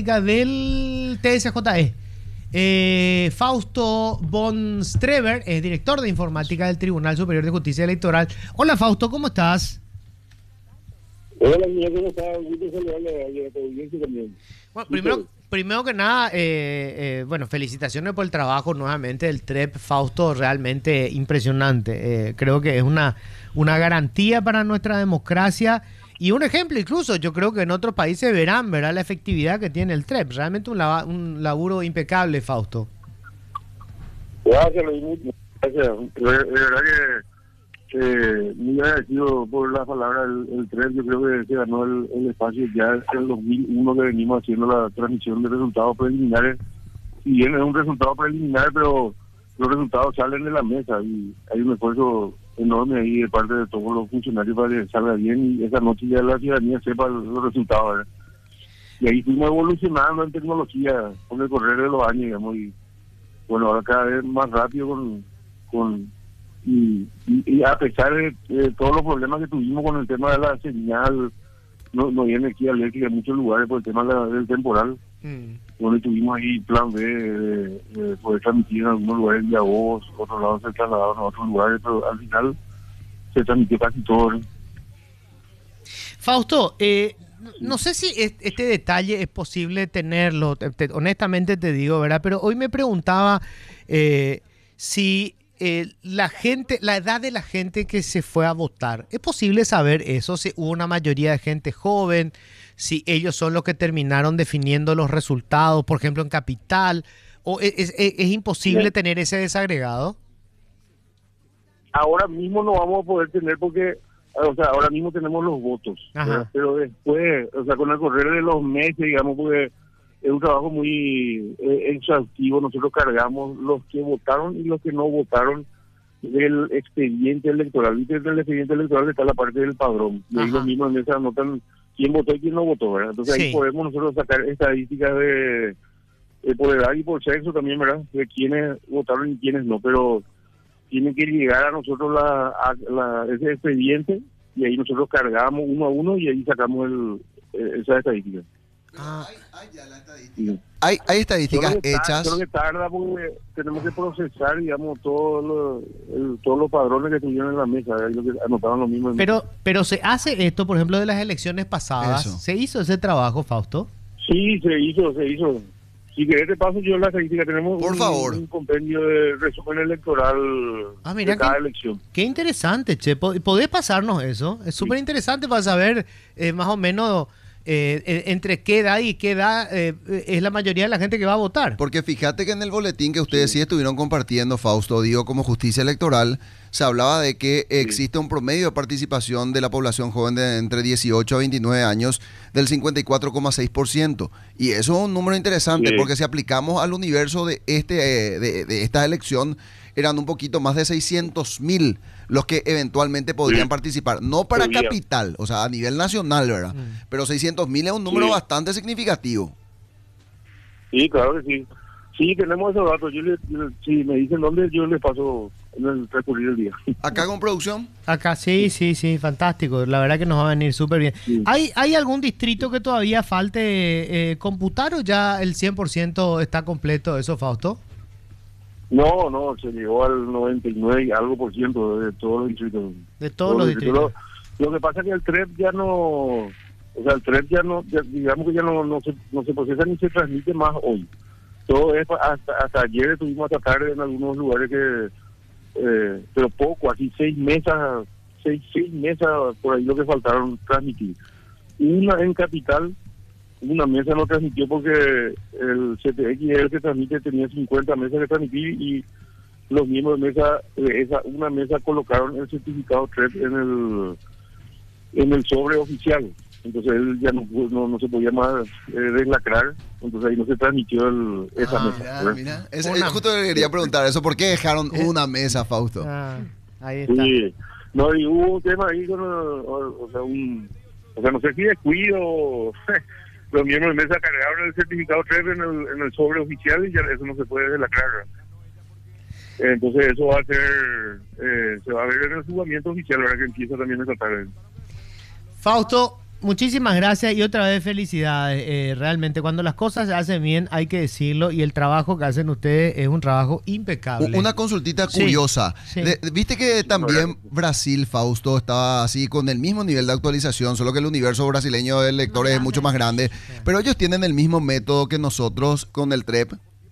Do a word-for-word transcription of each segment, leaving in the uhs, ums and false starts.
informática del T S J E. Eh, Fausto von Streber es director de informática del Tribunal Superior de Justicia Electoral. Hola Fausto, ¿cómo estás? Hola, señor, ¿cómo está? Gusto saludarle a tu audiencia también. Bueno, primero, primero que nada, eh, eh, bueno, felicitaciones por el trabajo nuevamente del T R E P, Fausto, realmente impresionante. Eh, creo que es una, una garantía para nuestra democracia y un ejemplo incluso, yo creo que en otros países verán, verán la efectividad que tiene el T R E P. Realmente un, lava, un laburo impecable, Fausto. Gracias, Luis, gracias. De verdad que eh, muy agradecido por la palabra del el T R E P. Yo creo que se ganó el, el espacio ya en el dos mil uno que venimos haciendo la transmisión de resultados preliminares. Si bien es un resultado preliminar, pero los resultados salen de la mesa y hay un esfuerzo enorme ahí de parte de todos los funcionarios para que salga bien y esa noche ya la ciudadanía sepa los resultados, ¿verdad? Y ahí fuimos evolucionando en tecnología con el correr de los años, digamos, y bueno, ahora cada vez más rápido con... con y, y, y a pesar de, de todos los problemas que tuvimos con el tema de la señal, no, no hay energía eléctrica en muchos lugares por el tema de la, del temporal, mm. donde tuvimos ahí plan B de, de poder transmitir en algunos lugares vía voz, otros lados se trasladaron a otros lugares, pero al final se transmitió casi todo, ¿no? Fausto, eh, no sé si este detalle es posible tenerlo, te, honestamente te digo, ¿verdad? Pero hoy me preguntaba eh, si eh, la gente, la edad de la gente que se fue a votar, ¿es posible saber eso? Si hubo una mayoría de gente joven, si ellos son los que terminaron definiendo los resultados, por ejemplo en Capital, o es, es, es imposible sí. tener ese desagregado. Ahora mismo no vamos a poder tener porque, o sea, ahora mismo tenemos los votos, pero después, o sea, con el correr de los meses, digamos, porque es un trabajo muy eh, exhaustivo, nosotros cargamos los que votaron y los que no votaron del expediente electoral. Viste, en el expediente electoral está la parte del padrón, y ahí los mismos en esa anotan quién votó y quién no votó, ¿verdad? Entonces sí. ahí podemos nosotros sacar estadísticas de, de por edad y por sexo también, ¿verdad? De quiénes votaron y quiénes no, pero tienen que llegar a nosotros la, a, la, ese expediente y ahí nosotros cargamos uno a uno y ahí sacamos el, esa estadística. Ah. Hay, hay ya la estadística. Sí. Hay, hay estadísticas creo hechas. Creo que tarda porque tenemos que procesar, digamos, todos los, el, todos los padrones que tuvieron en la mesa, ellos que anotaban lo mismo. Pero, pero se hace esto, por ejemplo, de las elecciones pasadas. Eso. ¿Se hizo ese trabajo, Fausto? Sí, se hizo, se hizo. Si querés te paso yo la estadística, tenemos Por un, favor. un compendio de resumen electoral ah, mira de cada qué, elección. Qué interesante, Che. ¿Podés pasarnos eso? Es súper interesante para saber eh, más o menos eh, entre qué edad y qué edad eh, es la mayoría de la gente que va a votar. Porque fíjate que en el boletín que ustedes sí, sí estuvieron compartiendo, Fausto, digo, como Justicia Electoral, se hablaba de que sí. existe un promedio de participación de la población joven de entre dieciocho a veintinueve años del cincuenta y cuatro coma seis por ciento. Y eso es un número interesante sí. porque si aplicamos al universo de, este, eh, de, de esta elección, eran un poquito más de seiscientos mil los que eventualmente podrían sí. participar. No para Podría. Capital, o sea, a nivel nacional, ¿verdad? Mm. Pero seiscientos mil es un número sí. bastante significativo. Sí, claro que sí. Sí, tenemos esos datos. Yo le, yo, si me dicen dónde, yo les paso en el transcurrir del día. ¿Acá con producción? Acá sí, sí, sí, fantástico. La verdad que nos va a venir súper bien. Sí. ¿Hay, ¿Hay algún distrito que todavía falte eh, computar o ya el cien por ciento está completo eso, Fausto? No, no, se llegó al noventa y nueve y algo por ciento de todos los distritos. De todos, todos los distritos. Lo, lo que pasa es que el T R E P ya no, o sea, el T R E P ya no, ya, digamos que ya no, no, se, no se procesa ni se transmite más hoy. Todo es, hasta, hasta ayer estuvimos hasta tarde en algunos lugares que, eh, pero poco, así seis mesas, seis, seis mesas por ahí lo que faltaron transmitir. Una en Capital, una mesa no transmitió porque el C T X, el que transmite, tenía cincuenta mesas que transmitir y los miembros de mesa, de esa una mesa colocaron el certificado T R E P en el en el sobre oficial. Entonces él ya no, no, no se podía más eh, deslacrar, entonces ahí no se transmitió el, esa ah, mesa. Mira, mira. Es, es justo que quería preguntar eso, ¿por qué dejaron una mesa, Fausto? Ah, ahí está. Sí, no, y hubo un tema ahí con, o, o sea, un, o sea, no sé si descuido, los miembros de mesa cargaron el certificado T R E P en el, en el sobre oficial y ya eso no se puede deslacrar. Entonces eso va a ser, eh, se va a ver en el juzgamiento oficial, ahora que empieza también esta tarde. Fausto, muchísimas gracias y otra vez felicidades. Eh, realmente, cuando las cosas se hacen bien, hay que decirlo, y el trabajo que hacen ustedes es un trabajo impecable. Una consultita Sí, curiosa. sí. De- Viste que también Brasil, Fausto, estaba así con el mismo nivel de actualización, solo que el universo brasileño de lectores es mucho más grande. Pero ellos tienen el mismo método que nosotros con el T R E P.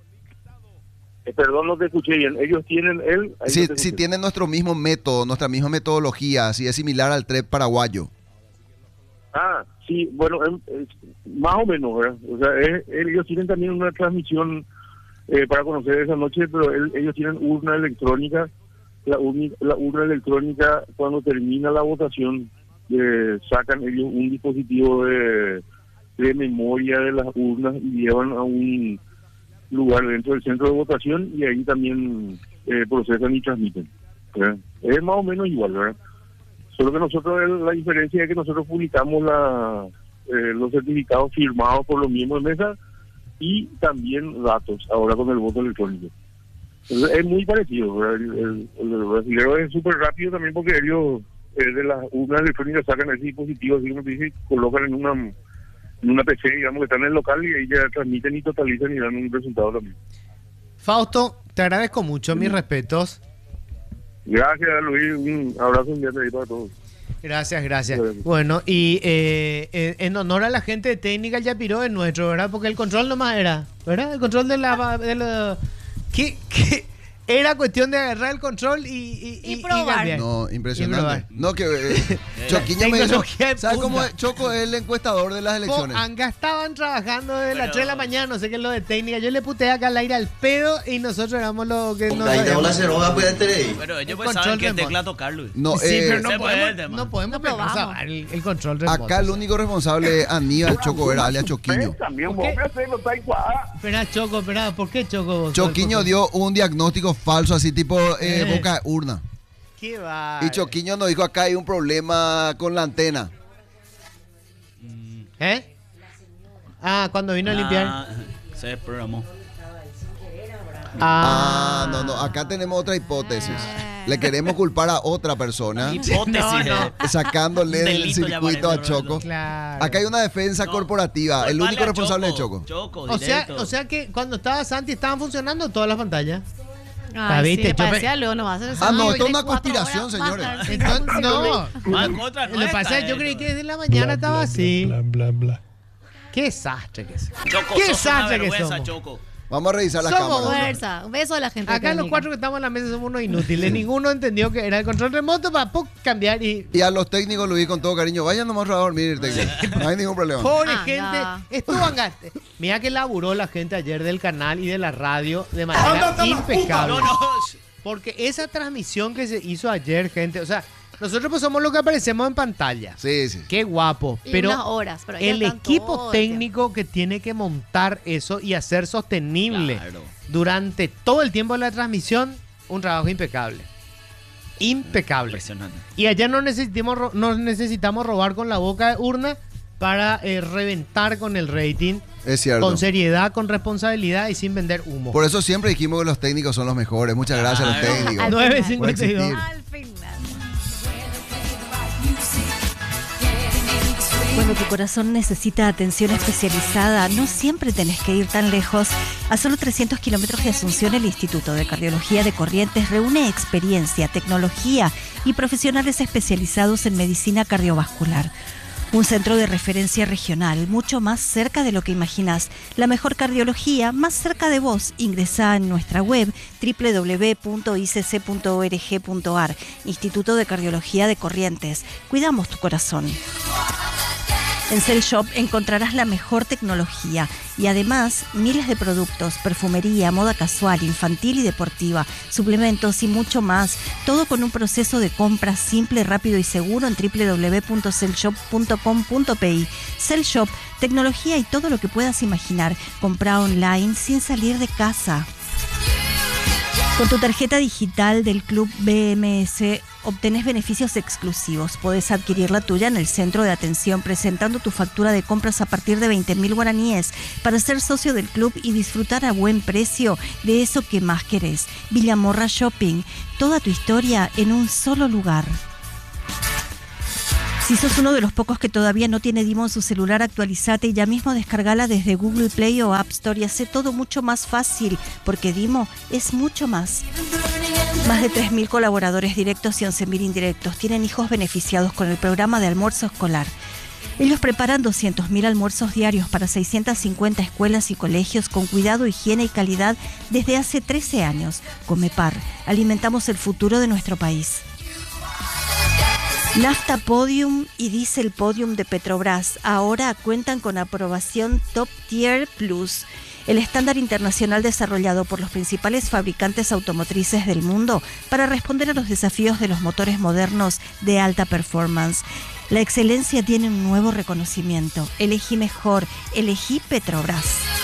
Eh, perdón, no te escuché bien. Ellos tienen el... ahí Si, no te si escuché. tienen nuestro mismo método, nuestra misma metodología, si es similar al T R E P paraguayo. Ah, sí, bueno, em, es más o menos, ¿verdad? O sea, es- ellos tienen también una transmisión eh, para conocer esa noche, pero el- ellos tienen urna electrónica. La, uni- la urna electrónica, cuando termina la votación, eh, sacan ellos un dispositivo de, de memoria de las urnas y llevan a un lugar dentro del centro de votación y ahí también eh, procesan y transmiten, ¿verdad? Es más o menos igual, ¿verdad? Solo que nosotros, el- la diferencia es que nosotros publicamos la, eh, los certificados firmados por los miembros de mesa y también datos, ahora con el voto electrónico. Entonces, es muy parecido, ¿verdad? El, el, el brasileño es súper rápido también porque ellos eh, de las urnas electrónicas sacan ese dispositivo, así como te dice, colocan en una, en una P C, digamos, que están en el local y ahí ya transmiten y totalizan y dan un resultado también. Fausto, te agradezco mucho, mis respetos. Gracias, Luis. Un abrazo un día ahí para todos. Gracias, gracias. Gracias. Bueno, y eh, en, en honor a la gente de técnica, el Yapiro es nuestro, ¿verdad? Porque el control nomás era, ¿verdad? El control de la... De la ¿qué, qué? Era cuestión de agarrar el control y... Y, Y probar. cambiar. No, Y impresionante. probar. No, que eh, Choquiño me dijo, Tecnología de ¿sabes punta. cómo es? Choco es el encuestador de las Po, elecciones. Anga estaban trabajando desde las Pero- tres de la mañana, no sé qué es lo de técnica. Yo le puteé acá al aire al pedo y nosotros éramos los que no Ahí tengo la sabíamos. ceroga, pues, tener. Pero ellos El pues control saben qué remoto. tecla tocar, Luis. No, Sí, eh, pero no Ese fue el podemos, tema. no podemos No pero probamos. saber el, el control remoto. acá el único responsable es Aníbal Choco Vera, alias Choquiño. También ¿Por qué? vos me haces, no está igual. Espera, Choco, espera, ¿por qué Choco? vos? Choquiño dio un diagnóstico falso, así tipo eh, Eh. boca de urna. ¿Qué va? Y Choquiño nos dijo acá hay un problema con la antena. ¿Eh? Ah, cuando vino a limpiar. Ah, se programó. Ah, no, no, acá tenemos otra hipótesis. Le queremos culpar a otra persona, Hipótesis. No, no. eh. sacándole Un del delito ya circuito a parece, Choco. Roberto. Claro. Acá hay una defensa No. corporativa. El Culpale único a responsable es Choco. Choco, O sea, directo. o sea que cuando estaba Santi estaban funcionando todas las pantallas. Ah, Ay, ¿viste? sí, me Yo parecía pe- luego no va a ser Ah, no, eso. esto es una veinticuatro conspiración, horas señores. va a estar Entonces, sin no. Más en contra Lo que nuestra, pasa es que yo eh. creí que desde la mañana estaba así. Bla, bla, bla. Qué desastre que es. Choco, Qué sos una desastre que vergüenza, somos. Choco. Vamos a revisar las Somos cámaras. Fuerza. Un beso a la gente. Acá los técnica. cuatro que estamos en la mesa somos unos inútiles. Ninguno entendió que era el control remoto para po- cambiar y... Y a los técnicos, Luis, con todo cariño, vayan nomás a dormir, técnico. No hay ningún problema. Pobre Ah, gente. ya. Estuvo anga- Mira que laburó la gente ayer del canal y de la radio de manera impecable. No, no. Porque esa transmisión que se hizo ayer, gente, o sea, nosotros pues somos los que aparecemos en pantalla. Sí, sí. Qué guapo. Y Pero unas horas, pero ellos el están equipo todo el técnico que tiene que montar eso y hacer sostenible Claro. durante todo el tiempo de la transmisión, un trabajo impecable. Impecable. Impresionante. Y ayer no necesitamos, ro- no necesitamos robar con la boca de urna para eh, reventar con el rating, Es cierto. con seriedad, con responsabilidad y sin vender humo. Por eso siempre dijimos que los técnicos son los mejores. Muchas gracias a los Claro. técnicos. Al nueve final. cincuenta y dos. Puede Al final. Cuando tu corazón necesita atención especializada, no siempre tenés que ir tan lejos. A solo trescientos kilómetros de Asunción, el Instituto de Cardiología de Corrientes reúne experiencia, tecnología y profesionales especializados en medicina cardiovascular. Un centro de referencia regional, mucho más cerca de lo que imaginas. La mejor cardiología, más cerca de vos. Ingresá en nuestra web doble u doble u doble u punto i c c punto org punto a r. Instituto de Cardiología de Corrientes. Cuidamos tu corazón. En Cell Shop encontrarás la mejor tecnología y además miles de productos, perfumería, moda casual, infantil y deportiva, suplementos y mucho más. Todo con un proceso de compra simple, rápido y seguro en doble u doble u doble u punto cell shop punto com punto p i. Cell Shop, tecnología y todo lo que puedas imaginar. Compra online sin salir de casa. Con tu tarjeta digital del Club B M S obtenés beneficios exclusivos. Podés adquirir la tuya en el centro de atención presentando tu factura de compras a partir de veinte mil guaraníes para ser socio del club y disfrutar a buen precio de eso que más querés. Villamorra Shopping, toda tu historia en un solo lugar. Si sos uno de los pocos que todavía no tiene Dimo en su celular, actualizate y ya mismo descargala desde Google Play o App Store y hace todo mucho más fácil, porque Dimo es mucho más. Más de tres mil colaboradores directos y once mil indirectos tienen hijos beneficiados con el programa de almuerzo escolar. Ellos preparan doscientos mil almuerzos diarios para seiscientas cincuenta escuelas y colegios con cuidado, higiene y calidad desde hace trece años. Comepar, alimentamos el futuro de nuestro país. Nafta Podium y Diesel Podium de Petrobras ahora cuentan con aprobación Top Tier Plus, el estándar internacional desarrollado por los principales fabricantes automotrices del mundo para responder a los desafíos de los motores modernos de alta performance. La excelencia tiene un nuevo reconocimiento. Elegí mejor, elegí Petrobras.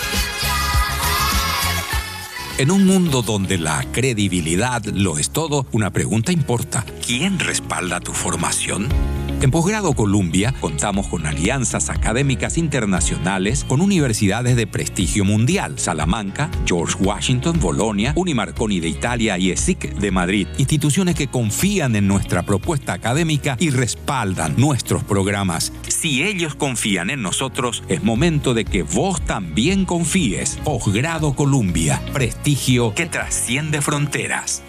En un mundo donde la credibilidad lo es todo, una pregunta importa: ¿quién respalda tu formación? En Posgrado Columbia contamos con alianzas académicas internacionales con universidades de prestigio mundial: Salamanca, George Washington, Bolonia, Unimarconi de Italia y ESIC de Madrid. Instituciones que confían en nuestra propuesta académica y respaldan nuestros programas. Si ellos confían en nosotros, es momento de que vos también confíes. Posgrado Columbia, prestigio que trasciende fronteras.